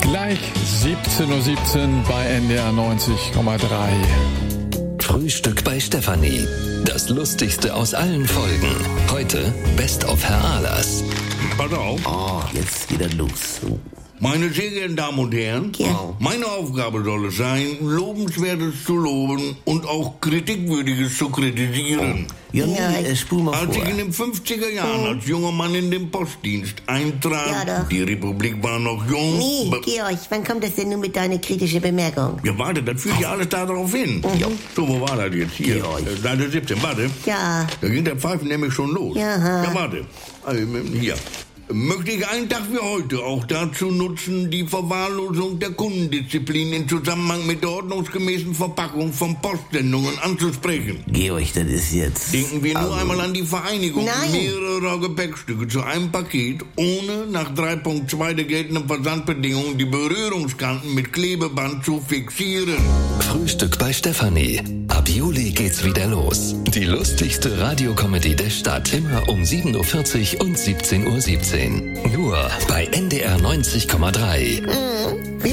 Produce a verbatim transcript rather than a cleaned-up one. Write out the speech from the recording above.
Gleich siebzehn Uhr siebzehn bei N D R neunzig Komma drei. Frühstück bei Stefanie. Das Lustigste aus allen Folgen. Heute Best of Herr Ahlers. Pass auf. Oh, jetzt geht er los. Meine sehr geehrten Damen und Herren, Ja. meine Aufgabe soll es sein, Lobenswertes zu loben und auch Kritikwürdiges zu kritisieren. Ja, Ja, nee, äh, spul mal Als vor. ich in den fünfziger Jahren als junger Mann in den Postdienst eintrat, Ja, doch. die Republik war noch jung. Nee, be- Georg, wann kommt das denn nun mit deiner kritischen Bemerkung? Ja, warte, das führt ja alles darauf hin. Ja. So, wo war das jetzt? Hier, Georg. äh, Seite siebzehn, warte. Ja, Da ging der Pfeifen nämlich schon los. Jaha. Ja, warte. Also, hier. Möchte ich einen Tag wie heute auch dazu nutzen, die Verwahrlosung der Kundendisziplin in Zusammenhang mit der ordnungsgemäßen Verpackung von Postsendungen anzusprechen. Georg, das ist jetzt... Denken wir nur Also, einmal an die Vereinigung Nein. mehrerer Gepäckstücke zu einem Paket, ohne nach drei Punkt zwei der geltenden Versandbedingungen die Berührungskanten mit Klebeband zu fixieren. Frühstück bei Stefanie. Ab Juli geht's wieder los. Die lustigste Radiokomödie der Stadt. Immer um sieben Uhr vierzig und siebzehn Uhr siebzehn. Nur bei N D R neunzig Komma drei.